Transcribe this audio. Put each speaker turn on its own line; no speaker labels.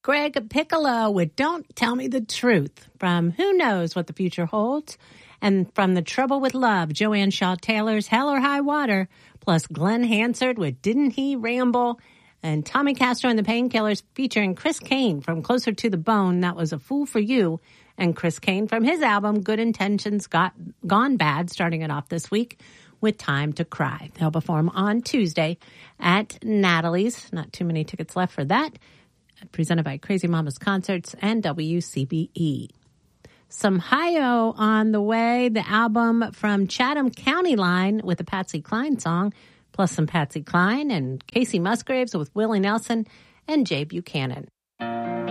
Greg Piccolo with Don't Tell Me the Truth from Who Knows What the Future Holds. And from The Trouble with Love, Joanne Shaw Taylor's Hell or High Water, plus Glenn Hansard with Didn't He Ramble, and Tommy Castro and the Painkillers featuring Chris Kane from Closer to the Bone, that was A Fool for You, and Chris Kane from his album Good Intentions Gone Bad, starting it off this week with Time to Cry. They'll perform on Tuesday at Natalie's. Not too many tickets left for that. Presented by Crazy Mamas Concerts and WCBE. Some Hi-Yo on the way, the album from Chatham County Line with a Patsy Cline song, plus some Patsy Cline and Casey Musgraves with Willie Nelson and Jay Buchanan.